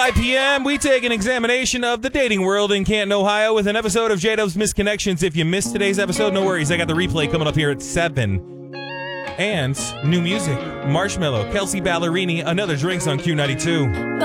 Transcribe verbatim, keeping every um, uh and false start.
five p.m., we take an examination of the dating world in Canton, Ohio with an episode of J-Dub's Misconnections. If you missed today's episode, no worries. I got the replay coming up here at seven. And new music, Marshmello, Kelsey Ballerini, Another Drinks on Q ninety-two.